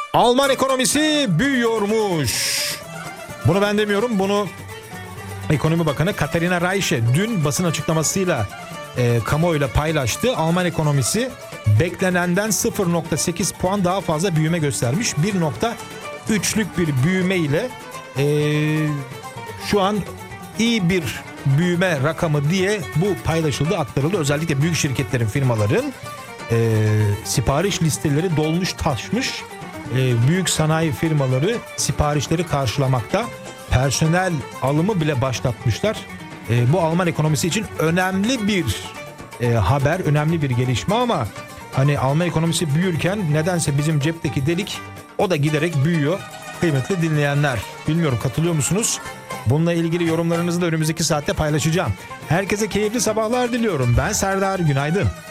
Alman ekonomisi büyüyormuş. Bunu ben demiyorum, bunu Ekonomi Bakanı Katharina Reiche dün basın açıklamasıyla kamuoyuyla paylaştı. Alman ekonomisi beklenenden 0.8 puan daha fazla büyüme göstermiş. 1.3'lük bir büyüme ile şu an iyi bir büyüme rakamı diye bu paylaşıldı, aktarıldı. Özellikle büyük şirketlerin, firmaların sipariş listeleri dolmuş taşmış. Büyük sanayi firmaları siparişleri karşılamakta. Personel alımı bile başlatmışlar. Bu Alman ekonomisi için önemli bir haber, önemli bir gelişme ama hani Alman ekonomisi büyürken nedense bizim cepteki delik o da giderek büyüyor. Kıymetli dinleyenler, bilmiyorum katılıyor musunuz? Bununla ilgili yorumlarınızı da önümüzdeki saatte paylaşacağım. Herkese keyifli sabahlar diliyorum. Ben Serdar, günaydın.